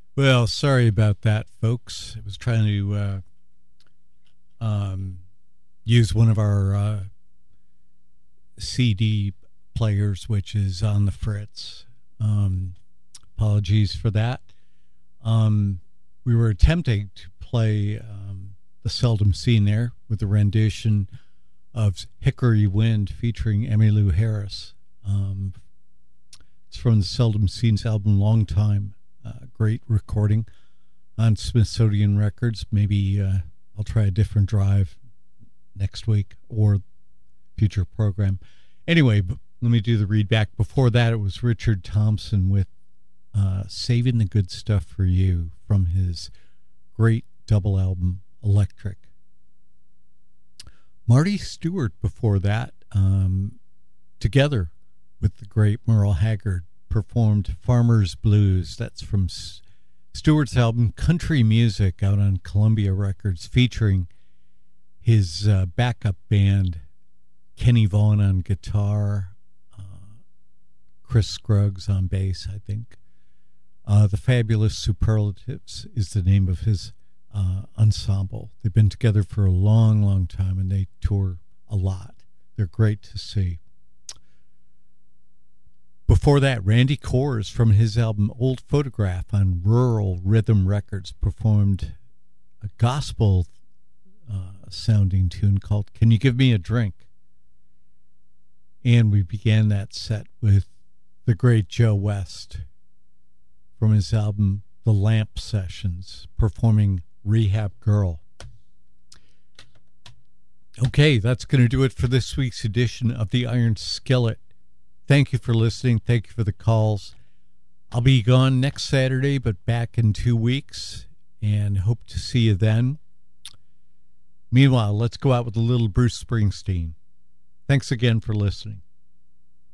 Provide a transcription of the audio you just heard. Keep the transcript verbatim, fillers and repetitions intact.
Well, sorry about that, folks. I was trying to uh, um, use one of our uh, C D players, which is on the fritz. Um, apologies for that. Um, we were attempting to play um, The Seldom Seen there with a rendition of Hickory Wind featuring Emmylou Harris. Um, it's from the Seldom Seen's album Long Time. Uh, great recording on Smithsonian Records. Maybe uh, I'll try a different drive next week or future program. Anyway, b- let me do the read back. Before that, it was Richard Thompson with uh, Saving the Good Stuff for You from his great double album, Electric. Marty Stewart before that, um, together with the great Merle Haggard, performed Farmer's Blues. That's from S- Stewart's album Country Music out on Columbia Records, featuring his uh, backup band, Kenny Vaughan on guitar, uh, Chris Scruggs on bass, I think. Uh, the Fabulous Superlatives is the name of his uh, ensemble. They've been together for a long, long time, and they tour a lot. They're great to see. Before that, Randy Kohrs from his album Old Photograph on Rural Rhythm Records performed a gospel uh, sounding tune called Can You Give Me a Drink? And we began that set with the great Joe West from his album The Lamp Sessions performing Rehab Girl. Okay, that's going to do it for this week's edition of the Iron Skillet. Thank you for listening. Thank you for the calls. I'll be gone next Saturday, but back in two weeks, and hope to see you then. Meanwhile, let's go out with a little Bruce Springsteen. Thanks again for listening.